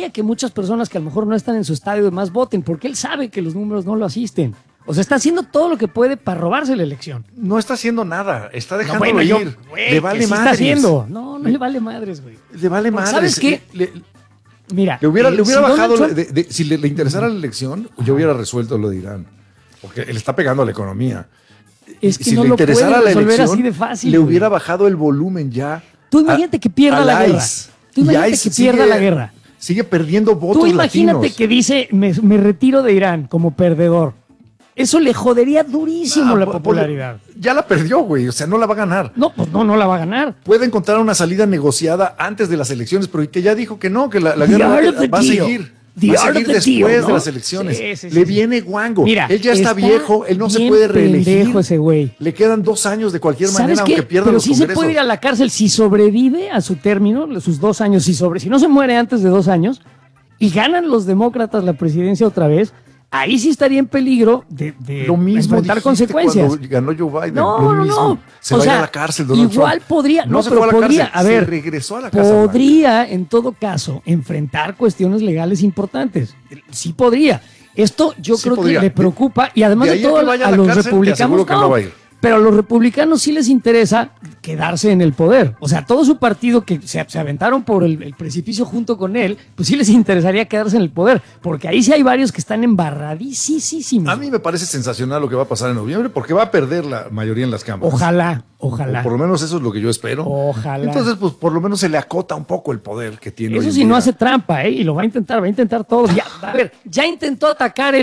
dejaría que muchas personas que a lo mejor no están en su estadio más voten, porque él sabe que los números no lo asisten. O sea, está haciendo todo lo que puede para robarse la elección. No está haciendo nada, está dejándolo ir. Güey, le vale sí madres. Está haciendo. No le vale madres, güey. Le vale madres. ¿Sabes qué? Mira, le hubiera si bajado, Donald Trump, si le interesara la elección, yo hubiera resuelto lo de Irán. Porque él está pegando a la economía. es que si no le lo puede interesara la resolver elección, así de fácil. le güey. hubiera bajado el volumen ya. Tú imagínate que pierda la guerra. Tú imagínate que pierda la guerra. Sigue perdiendo votos Tú imagínate latinos. que dice, me retiro de Irán como perdedor. Eso le jodería durísimo la popularidad. Ya la perdió, güey. O sea, no la va a ganar. No, pues no la va a ganar. Puede encontrar una salida negociada antes de las elecciones, pero que ya dijo que no, que la guerra va a seguir. Va a seguir después de las elecciones. Sí, le viene guango. Mira, él ya está viejo, él no se puede reelegir. Pendejo ese güey. Le quedan 2 años de cualquier manera, ¿Sabes qué? aunque pierda Pero los sí congresos. se puede ir a la cárcel si sobrevive a su término, sus 2 años, si no se muere antes de 2 años, y ganan los demócratas la presidencia otra vez, ahí sí estaría en peligro de lo mismo enfrentar consecuencias. Cuando ganó Joe Biden. No. Se va a ir a la cárcel, Donald Trump. Igual podría, no se pero fue a la podría, cárcel, a ver, se regresó a la casa. podría en todo caso enfrentar cuestiones legales importantes. Sí podría. Esto yo creo que le preocupa y además de todo a los republicanos que no va a ir. Pero a los republicanos sí les interesa quedarse en el poder. O sea, todo su partido que se aventaron por el precipicio junto con él, pues sí les interesaría quedarse en el poder. Porque ahí sí hay varios que están embarradísimos. A mí me parece sensacional lo que va a pasar en noviembre porque va a perder la mayoría en las cámaras. Ojalá. O por lo menos eso es lo que yo espero. Ojalá. Entonces, pues por lo menos se le acota un poco el poder que tiene. Eso sí, no hace trampa, y lo va a intentar todo. Ya, a ver, ya intentó atacar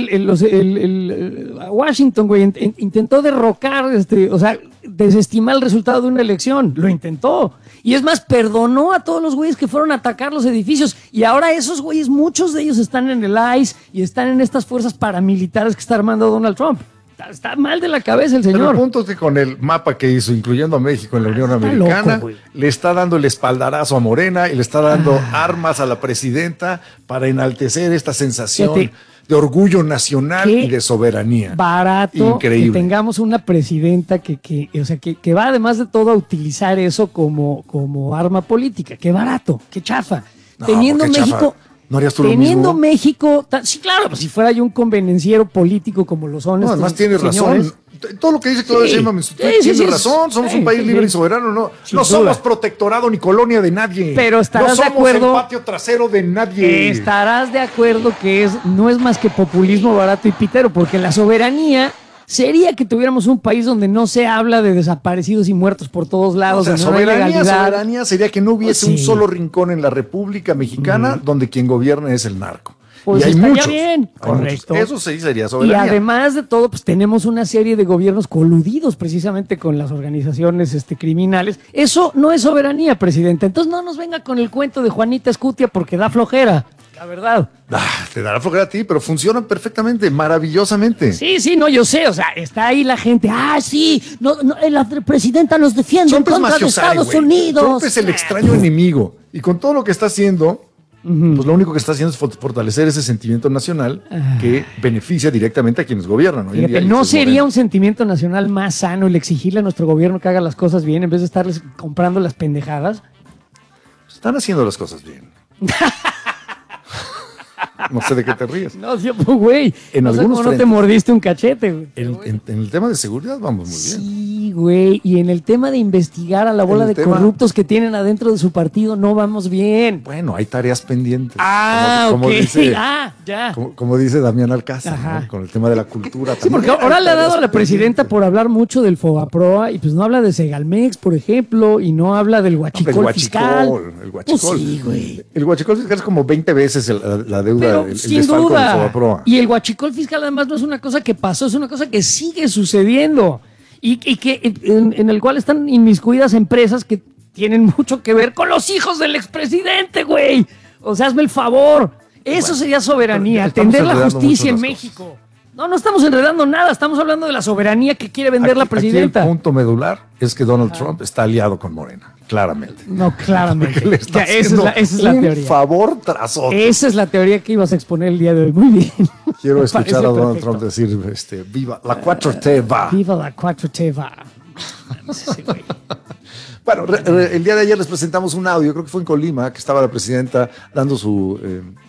a Washington, güey. Intentó derrocar, o sea, desestimar el resultado de una elección. Lo intentó. Y es más, perdonó a todos los güeyes que fueron a atacar los edificios. Y ahora esos güeyes, muchos de ellos están en el ICE y están en estas fuerzas paramilitares que está armando Donald Trump. Está mal de la cabeza el señor. Pero el punto es que con el mapa que hizo, incluyendo a México en la Unión Americana, loco, le está dando el espaldarazo a Morena y le está dando armas a la presidenta para enaltecer esta sensación de orgullo nacional y de soberanía. Barato. Increíble. Que tengamos una presidenta que va además de todo a utilizar eso como arma política. Qué barato, qué chafa. No, teniendo México... Chafa. ¿No harías tú teniendo lo mismo? México, sí, claro, pues si fuera yo un convenenciero político como lo son estos además tienes razón. Todo lo que dice Claudia Sheinbaum, tiene razón. Somos un país libre y soberano. No somos protectorado ni colonia de nadie. Pero estarás de acuerdo. No somos el patio trasero de nadie. Estarás de acuerdo que no es más que populismo barato y pitero, porque la soberanía sería que tuviéramos un país donde no se habla de desaparecidos y muertos por todos lados. O sea, soberanía sería que no hubiese un solo rincón en la República Mexicana donde quien gobierna es el narco. Pues y hay estaría muchos. bien, correcto. Eso sí sería soberanía. Y además de todo, pues tenemos una serie de gobiernos coludidos precisamente con las organizaciones criminales. Eso no es soberanía, presidente. Entonces no nos venga con el cuento de Juanita Escutia porque da flojera. La verdad. Te dará flojera a ti, pero funcionan perfectamente, maravillosamente. Sí, no, yo sé, o sea, está ahí la gente. Sí, la presidenta nos defiende en contra de Estados Unidos. Trump es el extraño enemigo. Y con todo lo que está haciendo, pues lo único que está haciendo es fortalecer ese sentimiento nacional que beneficia directamente a quienes gobiernan. Fíjate, ¿no sería un sentimiento nacional más sano el exigirle a nuestro gobierno que haga las cosas bien en vez de estarles comprando las pendejadas? Están haciendo las cosas bien. No sé de qué te ríes. No, güey. No te mordiste un cachete, güey. En el tema de seguridad vamos muy bien. Sí, güey. Y en el tema de investigar a la bola de corruptos que tienen adentro de su partido, no vamos bien. Bueno, hay tareas pendientes. Como dice, ya. Como dice Damián Alcázar, ¿no? Con el tema de la cultura. Sí, porque ahora le ha dado a la presidenta por hablar mucho del Fobaproa y pues no habla de Segalmex, por ejemplo, y no habla del huachicol fiscal. El huachicol. Pues sí, güey. El huachicol fiscal es como 20 veces la deuda. Pero, sin duda. Y el huachicol fiscal además no es una cosa que pasó, es una cosa que sigue sucediendo y que en el cual están inmiscuidas empresas que tienen mucho que ver con los hijos del expresidente, güey. O sea, hazme el favor. Eso sería soberanía, atender la justicia en México. No estamos enredando nada, estamos hablando de la soberanía que quiere vender la presidenta. Aquí el punto medular es que Donald Trump está aliado con Morena, claramente. No, claramente. Esa es la teoría. Un favor tras otro. Esa es la teoría que ibas a exponer el día de hoy. Muy bien. Quiero escuchar a Donald Trump decir, viva la 4T va. Viva la 4T va. Sí, güey. Bueno, el día de ayer les presentamos un audio, creo que fue en Colima, que estaba la presidenta dando su